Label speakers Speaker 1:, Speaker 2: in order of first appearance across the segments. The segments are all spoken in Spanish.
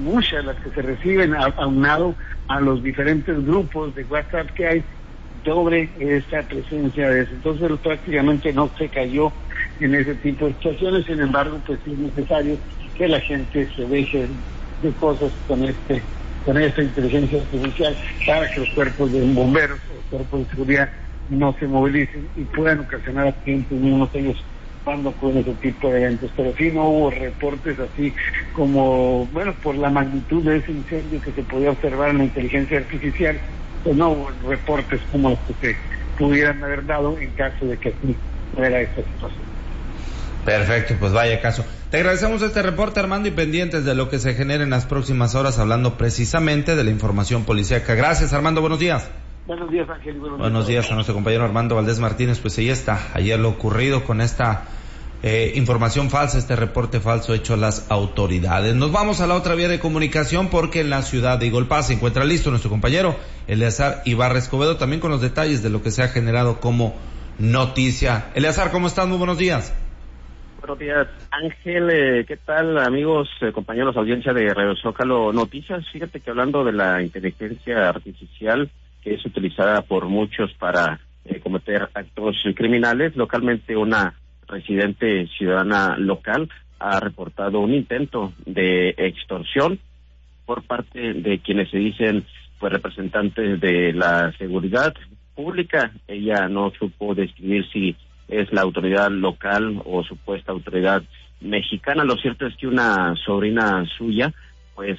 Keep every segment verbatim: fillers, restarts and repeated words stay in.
Speaker 1: muchas las que se reciben, aunado a los diferentes grupos de WhatsApp que hay sobre esta presencia de eso. Entonces prácticamente no se cayó en ese tipo de situaciones. Sin embargo, pues sí es necesario que la gente se deje de cosas con este con esta inteligencia artificial para que los cuerpos de bomberos o cuerpos de seguridad no se movilicen y puedan ocasionar accidentes mismos ellos cuando ocurre ese tipo de eventos. Pero sí no hubo reportes así como, bueno, por la magnitud de ese incendio que se podía observar en la inteligencia artificial, pues no hubo reportes como los que se pudieran haber dado en caso de que así fuera esta situación.
Speaker 2: Perfecto, pues vaya caso. Te agradecemos este reporte, Armando, y pendientes de lo que se genere en las próximas horas, hablando precisamente de la información policíaca. Gracias, Armando, buenos días.
Speaker 1: Buenos días, Ángel. Buenos,
Speaker 2: buenos días. días a nuestro compañero Armando Valdés Martínez. Pues ahí está, ayer lo ocurrido con esta eh, información falsa, este reporte falso hecho a las autoridades. Nos vamos a la otra vía de comunicación porque en la ciudad de Igolpaz se encuentra listo nuestro compañero Eleazar Ibarra Escobedo, también con los detalles de lo que se ha generado como noticia. Eleazar, ¿cómo estás? Muy buenos días.
Speaker 3: Buenos días, Ángel. Eh, ¿Qué tal, amigos, eh, compañeros, audiencia de Radio Zócalo Noticias? Fíjate que hablando de la inteligencia artificial que es utilizada por muchos para eh, cometer actos criminales, localmente una residente ciudadana local ha reportado un intento de extorsión por parte de quienes se dicen pues representantes de la seguridad pública. Ella no supo describir si es la autoridad local o supuesta autoridad mexicana. Lo cierto es que una sobrina suya pues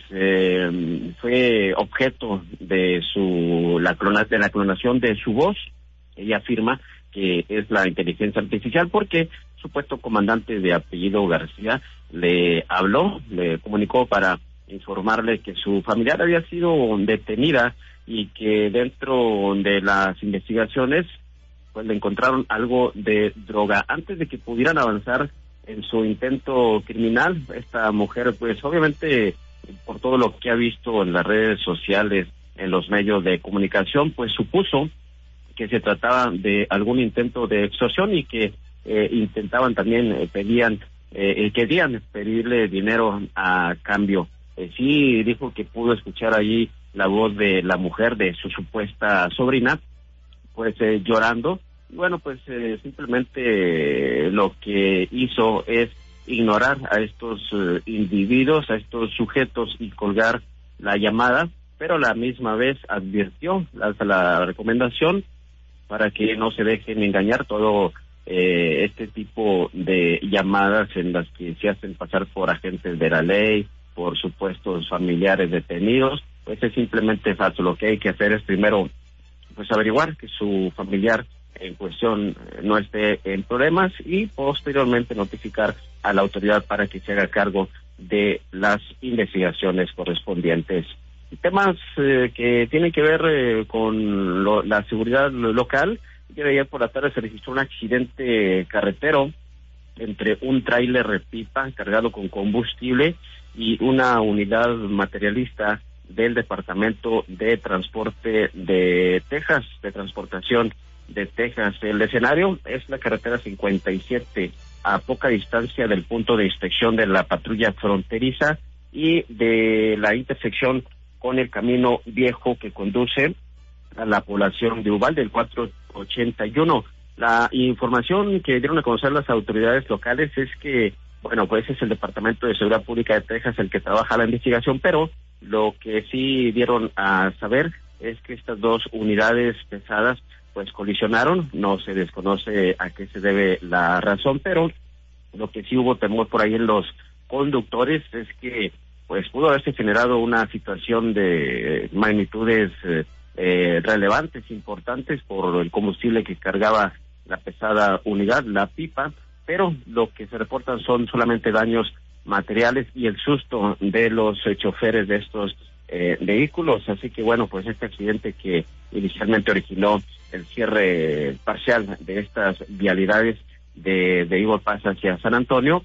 Speaker 3: eh, fue objeto de su la clona, de la clonación de su voz. Ella afirma que es la inteligencia artificial porque supuesto comandante de apellido García le habló, le comunicó para informarle que su familiar había sido detenida y que dentro de las investigaciones pues le encontraron algo de droga. Antes de que pudieran avanzar en su intento criminal, esta mujer pues obviamente por todo lo que ha visto en las redes sociales, en los medios de comunicación, pues supuso que se trataba de algún intento de extorsión y que eh, intentaban también, eh, pedían, eh, querían pedirle dinero a cambio. Eh, sí dijo que pudo escuchar allí la voz de la mujer, de su supuesta sobrina, pues eh, llorando. Bueno, pues eh, simplemente eh, lo que hizo es ignorar a estos uh, individuos, a estos sujetos y colgar la llamada, pero a la misma vez advirtió, lanza la recomendación para que no se dejen engañar todo eh, este tipo de llamadas en las que se hacen pasar por agentes de la ley, por supuestos familiares detenidos. Pues es simplemente falso. Lo que hay que hacer es primero pues averiguar que su familiar en cuestión no esté en problemas y posteriormente notificar a la autoridad para que se haga cargo de las investigaciones correspondientes. Temas eh, que tienen que ver eh, con lo, la seguridad local. Ayer por la tarde se registró un accidente carretero entre un tráiler pipa cargado con combustible y una unidad materialista del Departamento de Transporte de Texas, de Transportación de Texas. El escenario es la carretera cincuenta y siete, a poca distancia del punto de inspección de la patrulla fronteriza y de la intersección con el camino viejo que conduce a la población de Uvalde, el cuatrocientos ochenta y uno. La información que dieron a conocer las autoridades locales es que, bueno, pues es el Departamento de Seguridad Pública de Texas el que trabaja la investigación, pero lo que sí dieron a saber es que estas dos unidades pesadas pues colisionaron. No se desconoce a qué se debe la razón, pero lo que sí hubo temor por ahí en los conductores es que pues pudo haberse generado una situación de magnitudes eh, eh, relevantes, importantes, por el combustible que cargaba la pesada unidad, la pipa, pero lo que se reportan son solamente daños materiales y el susto de los eh, choferes de estos eh, vehículos. Así que bueno, pues este accidente que inicialmente originó el cierre parcial de estas vialidades de, de Igolpaz hacia San Antonio,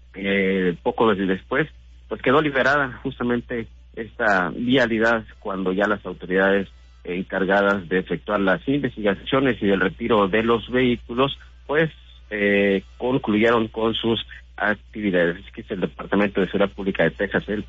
Speaker 3: eh, poco después, pues quedó liberada justamente esta vialidad cuando ya las autoridades encargadas de efectuar las investigaciones y del retiro de los vehículos, pues eh, concluyeron con sus actividades. Es que es el Departamento de Seguridad Pública de Texas el que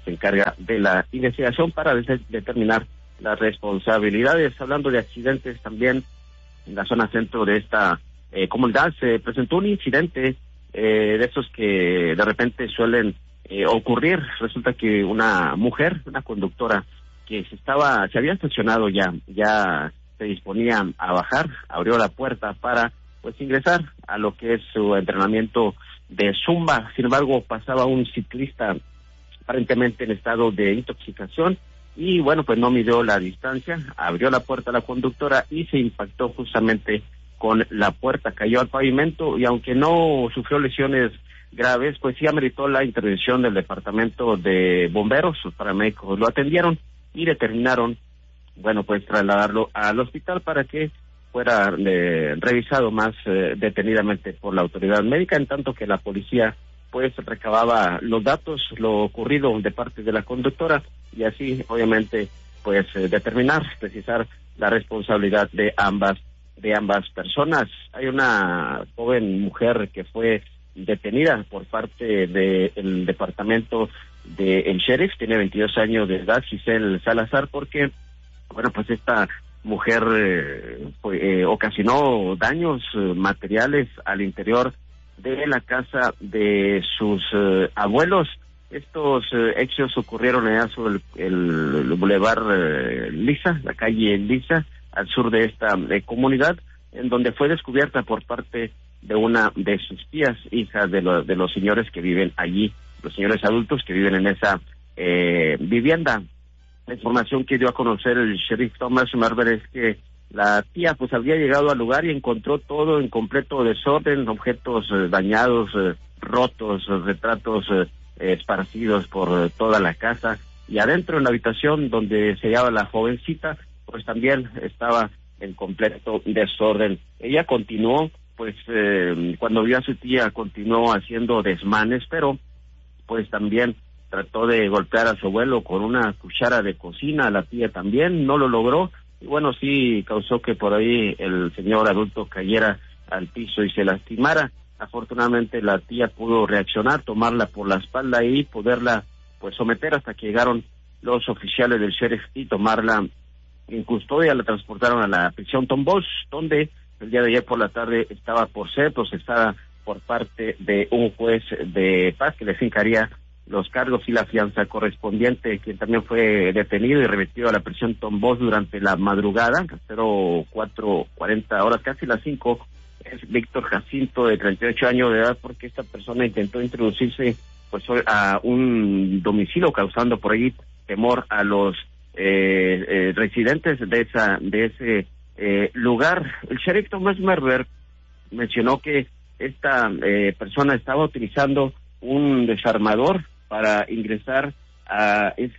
Speaker 3: se encarga de la investigación para de- determinar las responsabilidades. Hablando de accidentes, también en la zona centro de esta eh, comunidad se presentó un incidente eh, de esos que de repente suelen eh, ocurrir. Resulta que una mujer, una conductora que se estaba, se había estacionado ya, ya se disponía a bajar, abrió la puerta para pues ingresar a lo que es su entrenamiento de zumba. Sin embargo, pasaba un ciclista aparentemente en estado de intoxicación y bueno, pues no midió la distancia, abrió la puerta a la conductora y se impactó justamente con la puerta, cayó al pavimento y aunque no sufrió lesiones graves, pues sí ameritó la intervención del departamento de bomberos. Sus paramédicos lo atendieron y determinaron, bueno, pues trasladarlo al hospital para que fuera eh, revisado más eh, detenidamente por la autoridad médica, en tanto que la policía pues recababa los datos, lo ocurrido de parte de la conductora y así obviamente pues eh, determinar, precisar la responsabilidad de ambas de ambas personas. Hay una joven mujer que fue detenida por parte del departamento del sheriff, tiene veintidós años de edad, Giselle Salazar, porque bueno, pues esta mujer eh, fue, eh, ocasionó daños eh, materiales al interior de la casa de sus eh, abuelos. Estos eh, hechos ocurrieron allá sobre el, el, el bulevar eh, Lisa, la calle Lisa, al sur de esta eh, comunidad, en donde fue descubierta por parte de una de sus tías, hija de, lo, de los señores que viven allí, los señores adultos que viven en esa eh, vivienda. La información que dio a conocer el sheriff Thomas Marver es que la tía pues había llegado al lugar y encontró todo en completo desorden, objetos eh, dañados, eh, rotos, eh, retratos eh, esparcidos por eh, toda la casa, y adentro en la habitación donde se hallaba la jovencita pues también estaba en completo desorden. Ella continuó pues eh, cuando vio a su tía continuó haciendo desmanes, pero pues también trató de golpear a su abuelo con una cuchara de cocina, la tía también no lo logró, y bueno, sí causó que por ahí el señor adulto cayera al piso y se lastimara. Afortunadamente la tía pudo reaccionar, tomarla por la espalda y poderla pues someter hasta que llegaron los oficiales del sheriff y tomarla en custodia. La transportaron a la prisión Tom Bosch, donde el día de ayer por la tarde estaba por ser procesada por parte de un juez de paz que le fincaría los cargos y la fianza correspondiente, quien también fue detenido y remitido a la prisión Tom Bosch durante la madrugada, cero cuatro cuarenta horas, casi las cinco, es Víctor Jacinto, de treinta y ocho años de edad, porque esta persona intentó introducirse pues a un domicilio, causando por ahí temor a los eh, eh, residentes de esa de ese eh, lugar. El sheriff Thomas Merver mencionó que esta eh, persona estaba utilizando un desarmador para ingresar a ese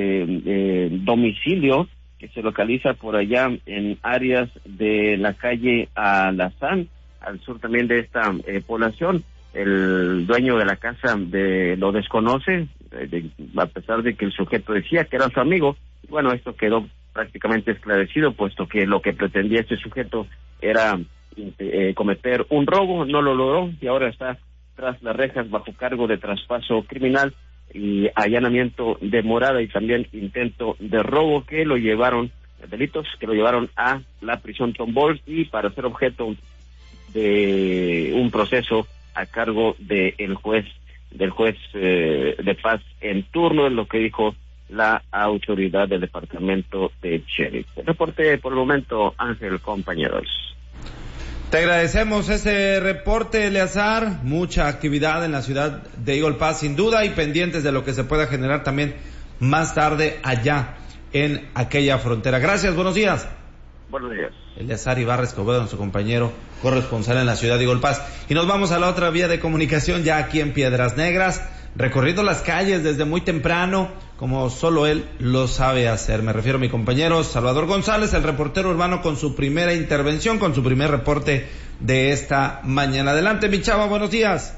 Speaker 3: eh, domicilio que se localiza por allá en áreas de la calle Alazán, al sur también de esta eh, población. El dueño de la casa de, lo desconoce, eh, de, a pesar de que el sujeto decía que era su amigo. Bueno, esto quedó prácticamente esclarecido, puesto que lo que pretendía este sujeto era eh, cometer un robo, no lo logró y ahora está tras las rejas bajo cargo de traspaso criminal y allanamiento de morada y también intento de robo, que lo llevaron, delitos que lo llevaron a la prisión Tom Bosch y para ser objeto de un proceso a cargo del juez del juez eh, de paz en turno, es lo que dijo la autoridad del departamento de sheriff. El reporte por el momento, Ángel, compañeros.
Speaker 2: Te agradecemos ese reporte, Eleazar. Mucha actividad en la ciudad de Eagle Pass, sin duda, y pendientes de lo que se pueda generar también más tarde allá en aquella frontera. Gracias, buenos días.
Speaker 3: Buenos días.
Speaker 2: Eleazar Ibarra Escobedo, nuestro compañero corresponsal en la ciudad de Eagle Pass. Y nos vamos a la otra vía de comunicación, ya aquí en Piedras Negras, recorriendo las calles desde muy temprano, como solo él lo sabe hacer. Me refiero a mi compañero Salvador González, el reportero urbano, con su primera intervención, con su primer reporte de esta mañana. Adelante, mi chava, buenos días.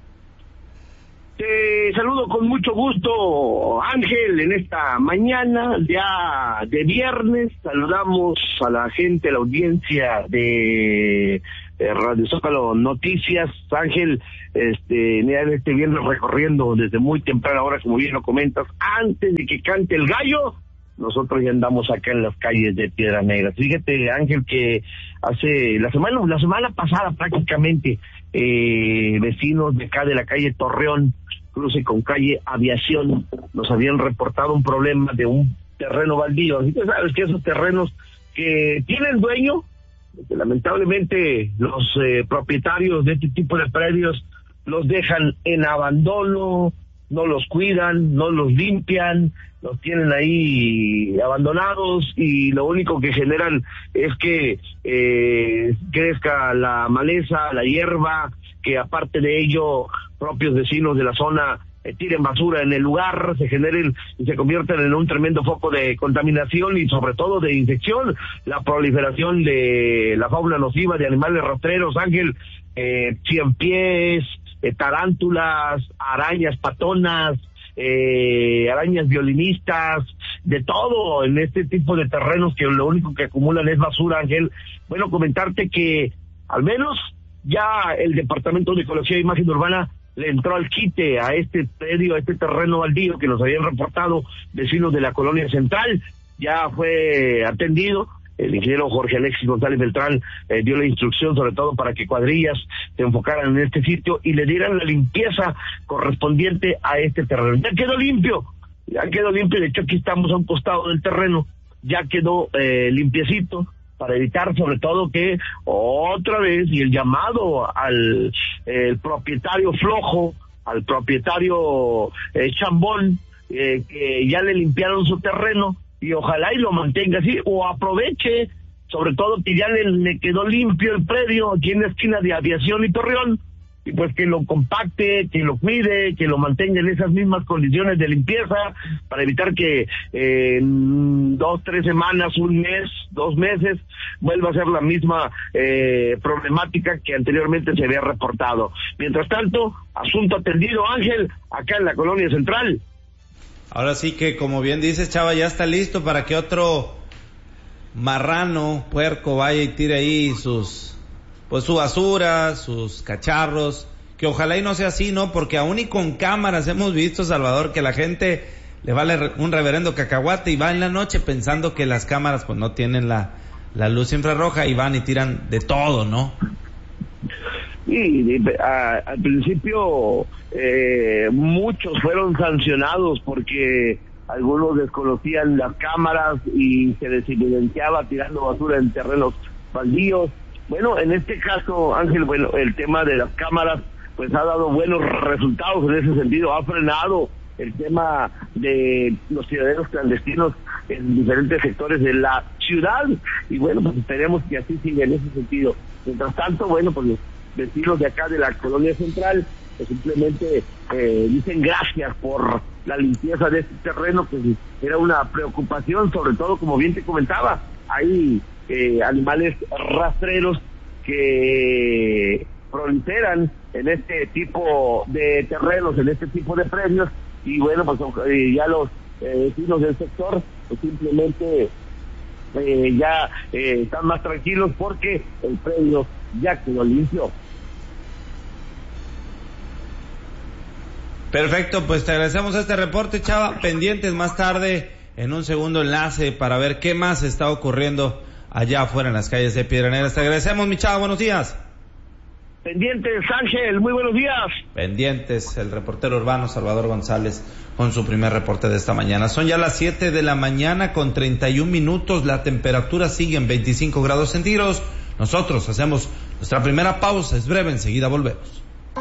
Speaker 4: Te saludo con mucho gusto, Ángel, en esta mañana ya de viernes. Saludamos a la gente, a la audiencia de eh, Radio Zócalo Noticias. Ángel, este, mira, este viernes recorriendo desde muy temprana hora, como bien lo comentas, antes de que cante el gallo, nosotros ya andamos acá en las calles de Piedras Negras. Fíjate, Ángel, que hace la semana, la semana pasada prácticamente, eh, vecinos de acá de la calle Torreón, cruce con calle Aviación, nos habían reportado un problema de un terreno baldío. Así que sabes que esos terrenos que tienen dueño, que lamentablemente los eh, propietarios de este tipo de predios los dejan en abandono, no los cuidan, no los limpian, los tienen ahí abandonados y lo único que generan es que eh, crezca la maleza, la hierba, que aparte de ello propios vecinos de la zona eh, tiren basura en el lugar, se generen y se convierten en un tremendo foco de contaminación y sobre todo de infección, la proliferación de la fauna nociva de animales rastreros, Ángel, eh, cien pies, eh, tarántulas, arañas patonas, eh, arañas violinistas, de todo en este tipo de terrenos que lo único que acumulan es basura, Ángel. Bueno, comentarte que al menos ya el Departamento de Ecología e Imagen Urbana le entró al quite a este predio, a este terreno baldío que nos habían reportado vecinos de la Colonia Central. Ya fue atendido. El ingeniero Jorge Alexis González Beltrán eh, dio la instrucción sobre todo para que cuadrillas se enfocaran en este sitio y le dieran la limpieza correspondiente a este terreno. Ya quedó limpio, ya quedó limpio, de hecho aquí estamos a un costado del terreno, ya quedó eh, limpiecito, para evitar sobre todo que otra vez, y el llamado al el propietario flojo, al propietario eh, chambón, eh, que ya le limpiaron su terreno, y ojalá y lo mantenga así, o aproveche, sobre todo que ya le, le quedó limpio el predio aquí en la esquina de Aviación y Torreón, y pues que lo compacte, que lo cuide, que lo mantenga en esas mismas condiciones de limpieza, para evitar que eh, en dos, tres semanas, un mes, dos meses, vuelva a ser la misma eh, problemática que anteriormente se había reportado. Mientras tanto, asunto atendido, Ángel, acá en la Colonia Central.
Speaker 2: Ahora sí que, como bien dices, Chava, ya está listo para que otro marrano, puerco, vaya y tire ahí sus, pues su basura, sus cacharros, que ojalá y no sea así, ¿no? Porque aún y con cámaras hemos visto, Salvador, que la gente le vale un reverendo cacahuate y va en la noche pensando que las cámaras pues no tienen la, la luz infrarroja y van y tiran de todo, ¿no?
Speaker 4: Y a, al principio eh, muchos fueron sancionados porque algunos desconocían las cámaras y se les evidenciaba tirando basura en terrenos baldíos. Bueno, en este caso, Ángel, bueno, el tema de las cámaras pues ha dado buenos resultados en ese sentido, ha frenado el tema de los tiraderos clandestinos en diferentes sectores de la ciudad y bueno, pues esperemos que así siga en ese sentido. Mientras tanto, bueno, pues los vecinos de acá de la Colonia Central pues simplemente eh, dicen gracias por la limpieza de este terreno, que era una preocupación, sobre todo, como bien te comentaba, hay eh, animales rastreros que proliferan en este tipo de terrenos, en este tipo de predios, y bueno, pues eh, ya los eh, vecinos del sector pues simplemente eh, ya eh, están más tranquilos porque el predio ya quedó limpio.
Speaker 2: Perfecto, pues te agradecemos este reporte, Chava. Pendientes más tarde en un segundo enlace para ver qué más está ocurriendo allá afuera en las calles de Piedras Negras. Te agradecemos, mi Chava, buenos días.
Speaker 4: Pendientes, Ángel, muy buenos días.
Speaker 2: Pendientes, el reportero urbano Salvador González con su primer reporte de esta mañana. Son ya las siete de la mañana con treinta y un minutos, la temperatura sigue en veinticinco grados centígrados. Nosotros hacemos nuestra primera pausa, es breve, enseguida volvemos.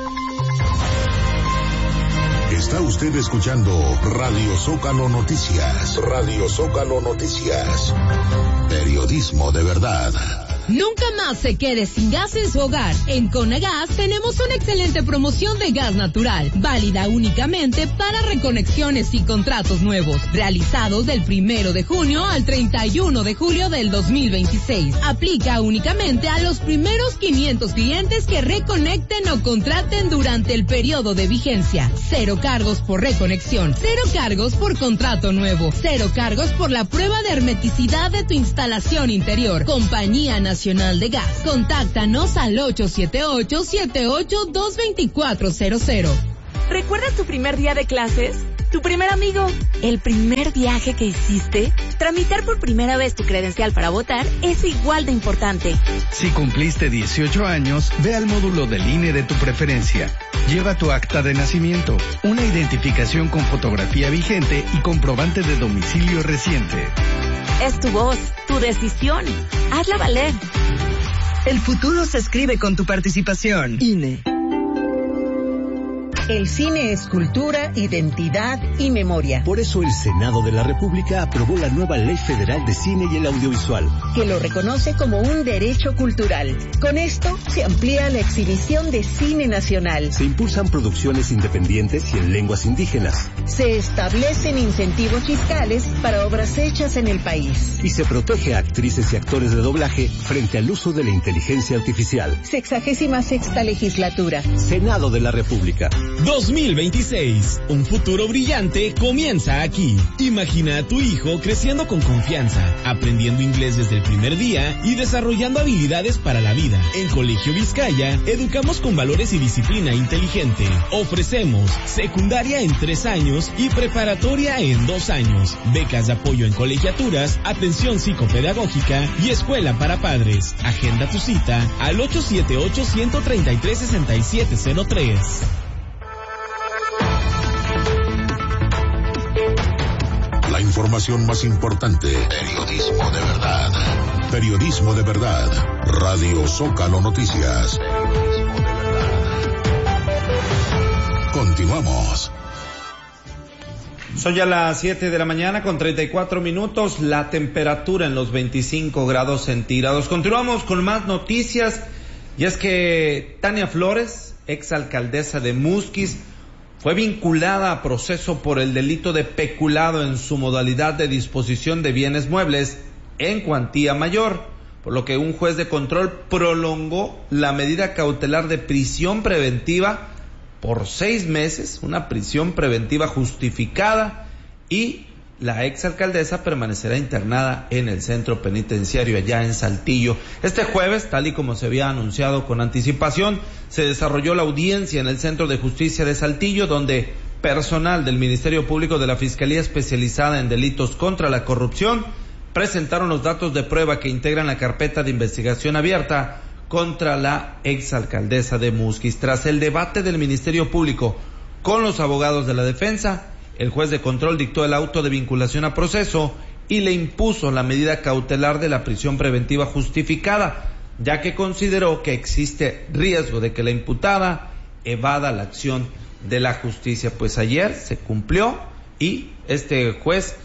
Speaker 5: Está usted escuchando Radio Zócalo Noticias. Radio Zócalo Noticias. Periodismo de verdad.
Speaker 6: Nunca más se quede sin gas en su hogar. En Conagas tenemos una excelente promoción de gas natural, válida únicamente para reconexiones y contratos nuevos, realizados del primero de junio al treinta y uno de julio del dos mil veintiséis. Aplica únicamente a los primeros quinientos clientes que reconecten o contraten durante el periodo de vigencia. Cero cargos por reconexión, cero cargos por contrato nuevo, cero cargos por la prueba de hermeticidad de tu instalación interior. Compañía Nacional Nacional de Gas. Contáctanos al ocho siete ocho, siete ocho dos, dos cuatro cero cero.
Speaker 7: ¿Recuerdas tu primer día de clases? ¿Tu primer amigo? ¿El primer viaje que hiciste? Tramitar por primera vez tu credencial para votar es igual de importante.
Speaker 8: Si cumpliste dieciocho años, ve al módulo del I N E de tu preferencia. Lleva tu acta de nacimiento, una identificación con fotografía vigente y comprobante de domicilio reciente.
Speaker 7: Es tu voz, tu decisión. Hazla valer.
Speaker 9: El futuro se escribe con tu participación. I N E.
Speaker 10: El cine es cultura, identidad y memoria.
Speaker 11: Por eso el Senado de la República aprobó la nueva Ley Federal de Cine y el Audiovisual,
Speaker 10: que lo reconoce como un derecho cultural. Con esto se amplía la exhibición de cine nacional.
Speaker 11: Se impulsan producciones independientes y en lenguas indígenas.
Speaker 10: Se establecen incentivos fiscales para obras hechas en el país.
Speaker 11: Y se protege a actrices y actores de doblaje frente al uso de la inteligencia artificial.
Speaker 10: Sexagésima sexta legislatura.
Speaker 11: Senado de la República.
Speaker 12: dos mil veintiséis. Un futuro brillante comienza aquí. Imagina a tu hijo creciendo con confianza, aprendiendo inglés desde el primer día y desarrollando habilidades para la vida. En Colegio Vizcaya, educamos con valores y disciplina inteligente. Ofrecemos secundaria en tres años y preparatoria en dos años. Becas de apoyo en colegiaturas, atención psicopedagógica y escuela para padres. Agenda tu cita al ocho siete ocho, uno tres tres, seis siete cero tres.
Speaker 5: La información más importante. Periodismo de verdad. Periodismo de verdad. Radio Zócalo Noticias. Periodismo de verdad. Continuamos.
Speaker 2: Son ya las siete de la mañana con treinta y cuatro minutos. La temperatura en los veinticinco grados centígrados. Continuamos con más noticias. Y es que Tania Flores, exalcaldesa de Musquis, fue vinculada a proceso por el delito de peculado en su modalidad de disposición de bienes muebles en cuantía mayor, por lo que un juez de control prolongó la medida cautelar de prisión preventiva por seis meses, una prisión preventiva justificada, y la exalcaldesa permanecerá internada en el centro penitenciario allá en Saltillo. Este jueves, tal y como se había anunciado con anticipación, se desarrolló la audiencia en el Centro de Justicia de Saltillo, donde personal del Ministerio Público de la Fiscalía Especializada en Delitos contra la Corrupción presentaron los datos de prueba que integran la carpeta de investigación abierta contra la exalcaldesa de Musquis. Tras el debate del Ministerio Público con los abogados de la defensa, el juez de control dictó el auto de vinculación a proceso y le impuso la medida cautelar de la prisión preventiva justificada, ya que consideró que existe riesgo de que la imputada evada la acción de la justicia. Pues ayer se cumplió y este juez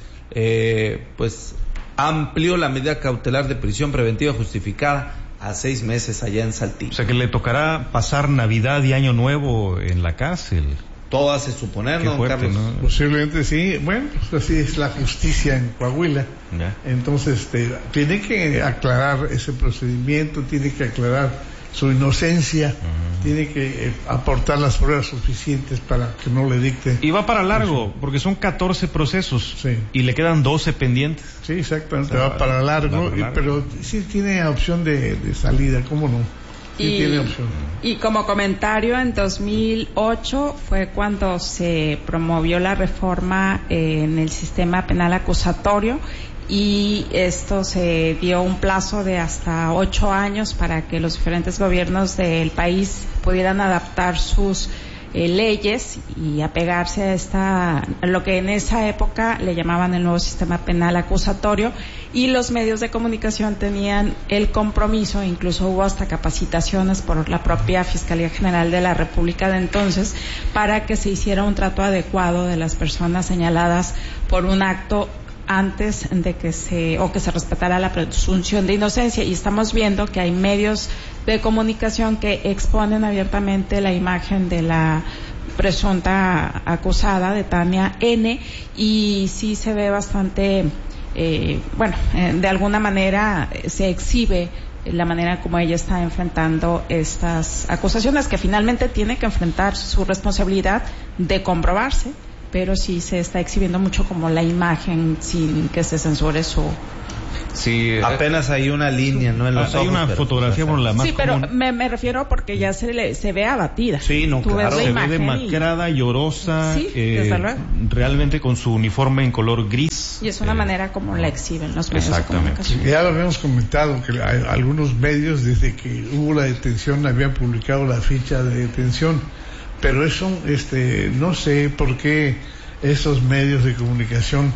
Speaker 2: eh, pues amplió la medida cautelar de prisión preventiva justificada a seis meses allá en Saltillo.
Speaker 13: O sea que le tocará pasar Navidad y Año Nuevo en la cárcel.
Speaker 2: Todo hace suponer, ¿no,
Speaker 13: fuerte,
Speaker 2: Carlos?
Speaker 13: ¿no?
Speaker 14: Posiblemente sí. Bueno, pues así es la justicia en Coahuila.
Speaker 13: Ya.
Speaker 14: Entonces, este, tiene que aclarar ese procedimiento, tiene que aclarar su inocencia, uh-huh. tiene que eh, aportar las pruebas suficientes para que no le dicte.
Speaker 13: Y va para largo, porque son catorce procesos
Speaker 14: sí.
Speaker 13: y le quedan doce pendientes.
Speaker 14: Sí, exactamente, o sea, va para largo, va largo, pero sí tiene opción de, de salida, ¿cómo no? Sí
Speaker 15: y,
Speaker 14: tiene opción.
Speaker 15: Y como comentario, en dos mil ocho fue cuando se promovió la reforma eh, en el sistema penal acusatorio, y esto se dio un plazo de hasta ocho años para que los diferentes gobiernos del país pudieran adaptar sus eh, leyes y apegarse a esta, lo que en esa época le llamaban el nuevo sistema penal acusatorio, y los medios de comunicación tenían el compromiso, incluso hubo hasta capacitaciones por la propia Fiscalía General de la República de entonces, para que se hiciera un trato adecuado de las personas señaladas por un acto antes de que se, o que se respetara la presunción de inocencia. Y estamos viendo que hay medios de comunicación que exponen abiertamente la imagen de la presunta acusada, de Tania N, y sí se ve bastante, eh, bueno, eh, de alguna manera eh, se exhibe la manera como ella está enfrentando estas acusaciones, que finalmente tiene que enfrentar su responsabilidad de comprobarse, pero sí se está exhibiendo mucho como la imagen sin que se censure su
Speaker 2: Sí, apenas hay una línea, ¿no? En los
Speaker 13: hay
Speaker 2: ojos,
Speaker 13: una
Speaker 2: pero,
Speaker 13: fotografía por la más
Speaker 15: Sí, pero
Speaker 13: común.
Speaker 15: me, me refiero porque ya se le se ve abatida.
Speaker 2: Sí, no,
Speaker 15: Tú
Speaker 2: claro.
Speaker 15: ves
Speaker 13: Se
Speaker 15: la
Speaker 13: ve
Speaker 15: imagen
Speaker 13: demacrada,
Speaker 15: y...
Speaker 13: llorosa,
Speaker 15: Sí,
Speaker 13: eh,
Speaker 15: desde luego.
Speaker 13: realmente con su uniforme en color gris.
Speaker 15: Y es una
Speaker 13: eh,
Speaker 15: manera como la exhiben los medios de
Speaker 13: exactamente.
Speaker 15: comunicación.
Speaker 14: Ya lo habíamos comentado, que hay algunos medios desde que hubo la detención habían publicado la ficha de detención, pero eso, este, no sé por qué esos medios de comunicación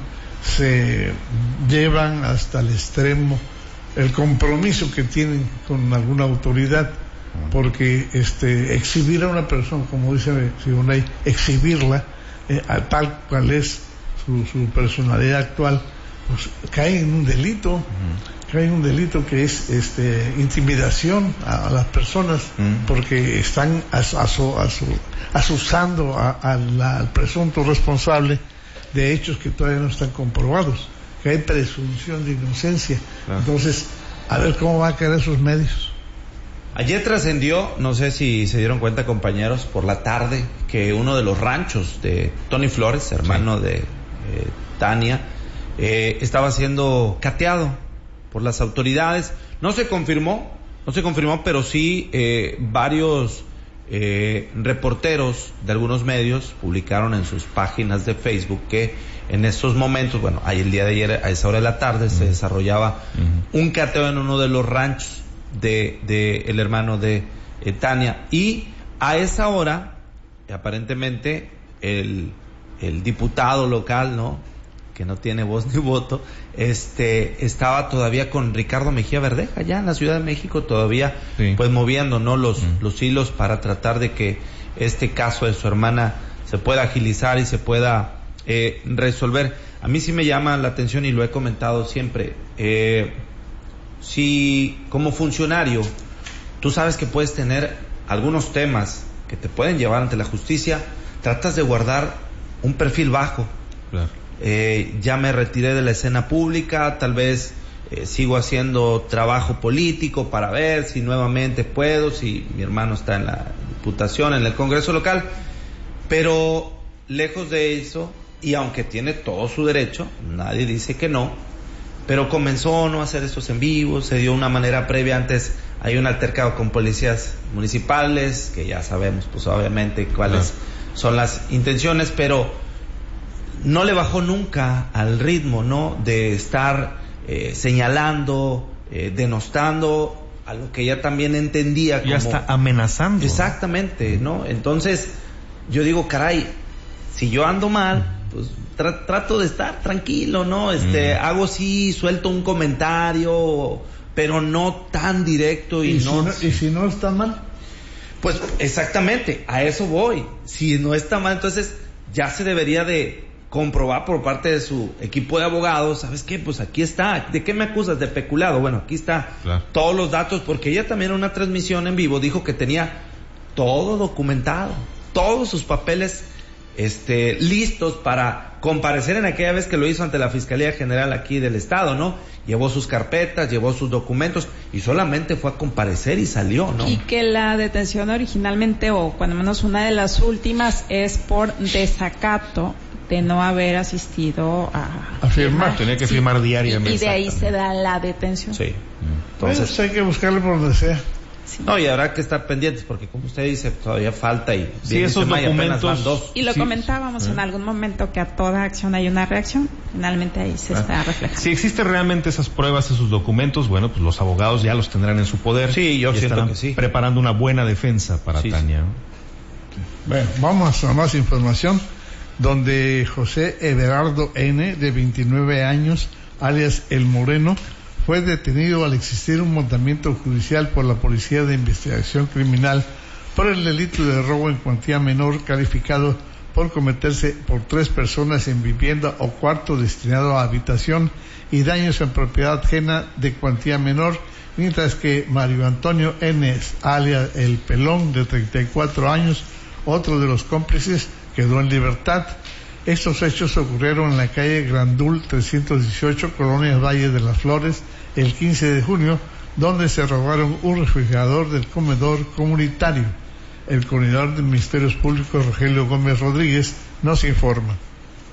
Speaker 14: se llevan hasta el extremo el compromiso que tienen con alguna autoridad, porque este exhibir a una persona, como dice Siboney, exhibirla eh, a tal cual es su, su personalidad actual, pues cae en un delito, uh-huh. cae en un delito que es este intimidación a, a las personas, uh-huh. porque están as, aso, aso, asusando a, a la, al presunto responsable de hechos que todavía no están comprobados, que hay presunción de inocencia. Claro. Entonces, a ver cómo van a caer esos medios.
Speaker 2: Ayer trascendió, no sé si se dieron cuenta, compañeros, por la tarde, que uno de los ranchos de Tony Flores, hermano sí. de eh, Tania, eh, estaba siendo cateado por las autoridades. No se confirmó, no se confirmó, pero sí eh, varios eh, reporteros de algunos medios publicaron en sus páginas de Facebook que en estos momentos, bueno, ahí el día de ayer a esa hora de la tarde uh-huh. se desarrollaba uh-huh. un cateo en uno de los ranchos de, de el hermano de eh, Tania, y a esa hora aparentemente el, el diputado local, ¿no?, que no tiene voz ni voto, este estaba todavía con Ricardo Mejía Verdeja allá en la Ciudad de México, todavía sí. pues moviendo, ¿no?, los, uh-huh. los hilos para tratar de que este caso de su hermana se pueda agilizar y se pueda Eh, resolver. A mí sí me llama la atención y lo he comentado siempre, eh, si como funcionario tú sabes que puedes tener algunos temas que te pueden llevar ante la justicia, tratas de guardar un perfil bajo. Claro. Eh, ya me retiré de la escena pública, tal vez eh, sigo haciendo trabajo político para ver si nuevamente puedo, si mi hermano está en la diputación, en el Congreso local, pero lejos de eso. Y aunque tiene todo su derecho, nadie dice que no, pero comenzó no a hacer estos en vivos, se dio una manera previa, antes hay un altercado con policías municipales, que ya sabemos pues obviamente cuáles ah. son las intenciones, pero no le bajó nunca al ritmo, ¿no?, de estar eh, señalando, eh, denostando a lo que ella también entendía como...
Speaker 13: Ya está amenazando.
Speaker 2: Exactamente, ¿no? Entonces, yo digo, caray, si yo ando mal, pues tra- trato de estar tranquilo, ¿no? Este, mm. hago sí, suelto un comentario, pero no tan directo y,
Speaker 14: ¿Y
Speaker 2: no...
Speaker 14: Si no... ¿Y si no está mal?
Speaker 2: Pues exactamente, a eso voy. Si no está mal, entonces ya se debería de comprobar por parte de su equipo de abogados, ¿sabes qué? Pues aquí está. ¿De qué me acusas? De peculado. Bueno, aquí está claro. todos los datos, porque ella también en una transmisión en vivo dijo que tenía todo documentado, todos sus papeles este listos para comparecer en aquella vez que lo hizo ante la Fiscalía General aquí del Estado, ¿no? Llevó sus carpetas, llevó sus documentos y solamente fue a comparecer y salió, ¿no?
Speaker 15: Y que la detención originalmente, o cuando menos una de las últimas, es por desacato de no haber asistido a...
Speaker 14: A firmar.
Speaker 13: Tenía que
Speaker 15: sí.
Speaker 13: firmar diariamente.
Speaker 15: Y de ahí se da la detención.
Speaker 2: Sí.
Speaker 14: Entonces pues hay que buscarle por donde sea.
Speaker 15: Sí.
Speaker 2: No, y habrá que estar pendientes porque, como usted dice, todavía falta y
Speaker 13: sí, esos documentos
Speaker 2: van dos.
Speaker 15: Y lo
Speaker 13: sí.
Speaker 15: comentábamos ¿Eh? en algún momento, que a toda acción hay una reacción. Finalmente ahí se ah. está reflejando.
Speaker 13: Si existen realmente esas pruebas, esos documentos, bueno, pues los abogados ya los tendrán en su poder.
Speaker 2: Sí, yo
Speaker 13: y
Speaker 2: siento
Speaker 13: estarán
Speaker 2: que sí.
Speaker 13: preparando una buena defensa para
Speaker 2: sí,
Speaker 13: Tania.
Speaker 14: Sí. Bueno, vamos a más información, donde José Everardo N., de veintinueve años, alias El Moreno, fue detenido al existir un mandamiento judicial por la Policía de Investigación Criminal por el delito de robo en cuantía menor, calificado por cometerse por tres personas en vivienda o cuarto destinado a habitación, y daños en propiedad ajena de cuantía menor, mientras que Mario Antonio N., alias El Pelón, de treinta y cuatro años, otro de los cómplices, quedó en libertad. Estos hechos ocurrieron en la calle Grandul trescientos dieciocho, Colonia Valle de las Flores, el quince de junio, donde se robaron un refrigerador del comedor comunitario. El coordinador de Ministerios Públicos, Rogelio Gómez Rodríguez, nos informa.